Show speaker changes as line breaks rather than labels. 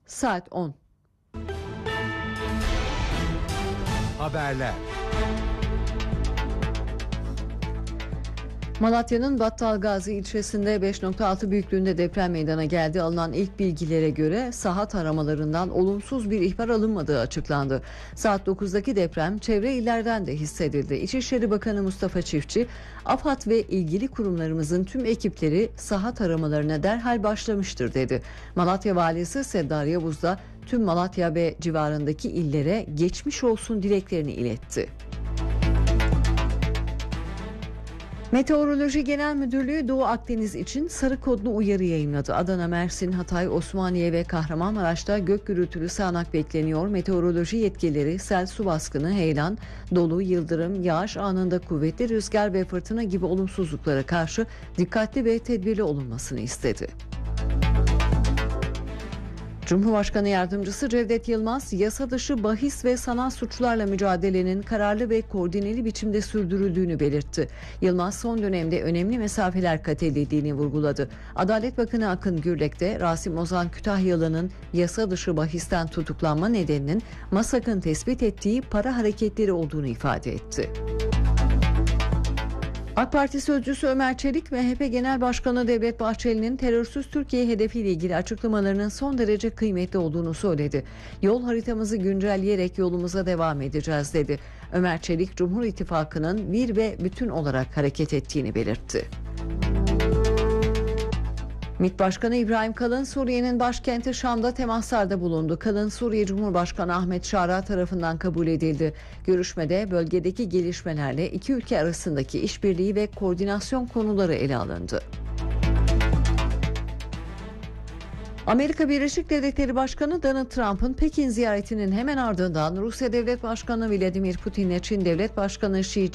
Saat 10.
Haberler.
Malatya'nın Battalgazi ilçesinde 5.6 büyüklüğünde deprem meydana geldi. Alınan ilk bilgilere göre saha taramalarından olumsuz bir ihbar alınmadığı açıklandı. Saat 9'daki deprem çevre illerden de hissedildi. İçişleri Bakanı Mustafa Çiftçi, AFAD ve ilgili kurumlarımızın tüm ekipleri saha taramalarına derhal başlamıştır dedi. Malatya Valisi Seddar Yavuz da tüm Malatya ve civarındaki illere geçmiş olsun dileklerini iletti. Meteoroloji Genel Müdürlüğü Doğu Akdeniz için sarı kodlu uyarı yayınladı. Adana, Mersin, Hatay, Osmaniye ve Kahramanmaraş'ta gök gürültülü sağanak bekleniyor. Meteoroloji yetkilileri sel, su baskını, heyelan, dolu, yıldırım, yağış anında kuvvetli rüzgar ve fırtına gibi olumsuzluklara karşı dikkatli ve tedbirli olunmasını istedi. Cumhurbaşkanı Yardımcısı Cevdet Yılmaz, yasa dışı bahis ve sanal suçlarla mücadelenin kararlı ve koordineli biçimde sürdürüldüğünü belirtti. Yılmaz son dönemde önemli mesafeler kat edildiğini vurguladı. Adalet Bakanı Akın Gürlek de Rasim Ozan Kütahyalı'nın yasa dışı bahisten tutuklanma nedeninin MASAK'ın tespit ettiği para hareketleri olduğunu ifade etti. AK Parti sözcüsü Ömer Çelik, MHP Genel Başkanı Devlet Bahçeli'nin terörsüz Türkiye hedefiyle ilgili açıklamalarının son derece kıymetli olduğunu söyledi. Yol haritamızı güncelleyerek yolumuza devam edeceğiz dedi. Ömer Çelik, Cumhur İttifakı'nın bir ve bütün olarak hareket ettiğini belirtti. MİT Başkanı İbrahim Kalın, Suriye'nin başkenti Şam'da temaslarda bulundu. Kalın, Suriye Cumhurbaşkanı Ahmet Şara tarafından kabul edildi. Görüşmede bölgedeki gelişmelerle iki ülke arasındaki işbirliği ve koordinasyon konuları ele alındı. Amerika Birleşik Devletleri Başkanı Donald Trump'ın Pekin ziyaretinin hemen ardından Rusya Devlet Başkanı Vladimir Putin'le Çin Devlet Başkanı Xi